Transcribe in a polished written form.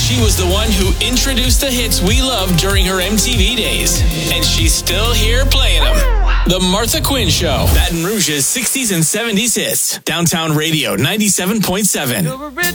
She was the one who introduced the hits we loved during her MTV days. And she's still here playing them. The Martha Quinn Show. Baton Rouge's 60s and 70s hits. Downtown Radio 97.7.